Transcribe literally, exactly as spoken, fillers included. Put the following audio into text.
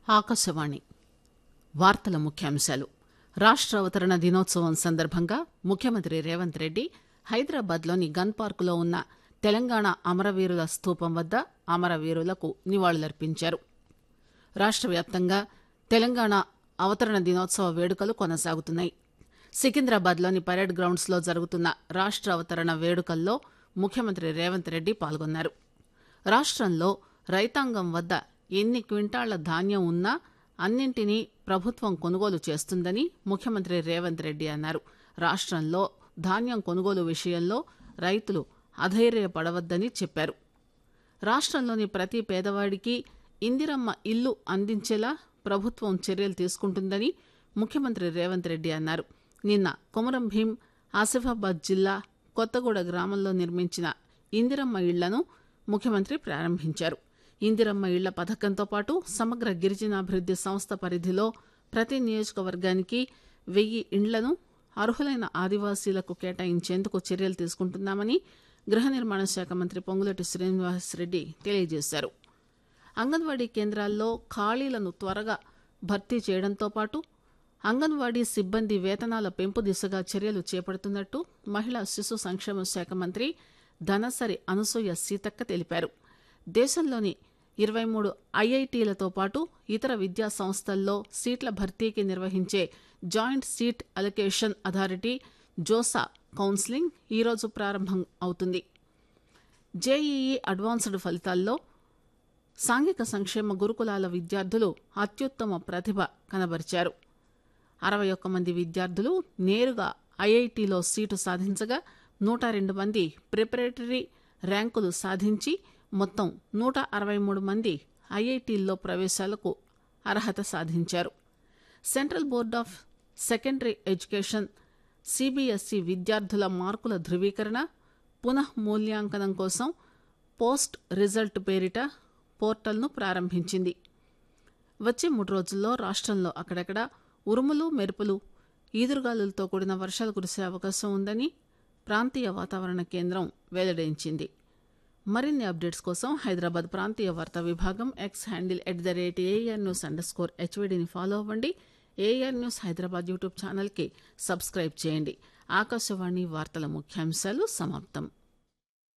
ఆకాశవాణి వార్తల ముఖ్యాంశాలు. రాష్ట్ర అవతరణ దినోత్సవం సందర్భంగా ముఖ్యమంత్రి రేవంత్ రెడ్డి హైదరాబాద్లోని గన్ పార్కులో ఉన్న తెలంగాణ అమరవీరుల స్తూపం వద్ద అమరవీరులకు నివాళులర్పించారు. రాష్ట్ర వ్యాప్తంగా తెలంగాణ అవతరణ దినోత్సవ వేడుకలు కొనసాగుతున్నాయి. సికింద్రాబాద్లోని పరేడ్ గ్రౌండ్స్ లో జరుగుతున్న రాష్ట్ర అవతరణ వేడుకల్లో ముఖ్యమంత్రి రేవంత్ రెడ్డి పాల్గొన్నారు. రాష్ట్రంలో రైతాంగం వద్ద ఎన్ని క్వింటాళ్ల ధాన్యం ఉన్నా అన్నింటినీ ప్రభుత్వం కొనుగోలు చేస్తుందని ముఖ్యమంత్రి రేవంత్ రెడ్డి అన్నారు. రాష్ట్రంలో ధాన్యం కొనుగోలు విషయంలో రైతులు అధైర్యపడవద్దని చెప్పారు. రాష్ట్రంలోని ప్రతి పేదవాడికి ఇందిరమ్మ ఇల్లు అందించేలా ప్రభుత్వం చర్యలు తీసుకుంటుందని ముఖ్యమంత్రి రేవంత్ రెడ్డి అన్నారు. నిన్న కొమరం భీం ఆసిఫాబాద్ జిల్లా కొత్తగూడ గ్రామంలో నిర్మించిన ఇందిరమ్మ ఇళ్లను ముఖ్యమంత్రి ప్రారంభించారు. ఇందిరమ్మ ఇళ్ల పథకంతో పాటు సమగ్ర గిరిజనాభివృద్ది సంస్థ పరిధిలో ప్రతి నియోజకవర్గానికి వెయ్యి ఇండ్లను అర్హులైన ఆదివాసీలకు కేటాయించేందుకు చర్యలు తీసుకుంటున్నామని గృహ నిర్మాణ శాఖ మంత్రి పొంగులేటి శ్రీనివాసరెడ్డి తెలియజేశారు. అంగన్వాడీ కేంద్రాల్లో ఖాళీలను త్వరగా భర్తీ చేయడంతో పాటు అంగన్వాడీ సిబ్బంది వేతనాల పెంపు దిశగా చర్యలు చేపడుతున్నట్టు మహిళా శిశు సంక్షేమ శాఖ మంత్రి ధనసరి అనసూయ సీతక్క తెలిపారు. దేశంలోని ఇరవై మూడు ఐఐటీలతో పాటు ఇతర విద్యా సంస్థల్లో సీట్ల భర్తీకి నిర్వహించే joint seat allocation authority JoSAA counselling ఈరోజు ప్రారంభం అవుతుంది. జేఈఈ అడ్వాన్స్డ్ ఫలితాల్లో సాంఘిక సంక్షేమ గురుకులాల విద్యార్థులు అత్యుత్తమ ప్రతిభ కనబరిచారు. అరవై ఒక్క మంది విద్యార్థులు నేరుగా ఐఐటీలో సీటు సాధించగా నూట రెండు మంది ప్రిపరేటరీ ర్యాంకులు సాధించి మొత్తం నూట అరవై మూడు మంది ఐఐటీల్లో ప్రవేశాలకు అర్హత సాధించారు. Central board of secondary education CBSE విద్యార్థుల మార్కుల ధృవీకరణ పునః మూల్యాంకనం కోసం పోస్ట్ రిజల్ట్ పేరిట పోర్టల్ను ప్రారంభించింది. వచ్చే మూడు రోజుల్లో రాష్ట్రంలో అక్కడక్కడ ఉరుములు మెరుపులు ఈదురుగాలులతో కూడిన వర్షాలు కురిసే అవకాశం ఉందని ప్రాంతీయ వాతావరణ కేంద్రం వెల్లడించింది. మరిన్ని అప్డేట్స్ కోసం హైదరాబాద్ ప్రాంతీయ వార్తా విభాగం X handle at the rate AR news under score హెచ్వీడీని follow అవ్వండి. ఏఆర్ న్యూస్ హైదరాబాద్ యూట్యూబ్ ఛానల్కి సబ్స్క్రైబ్ చేయండి. ఆకాశవాణి వార్తల ముఖ్యాంశాలు సమాప్తం.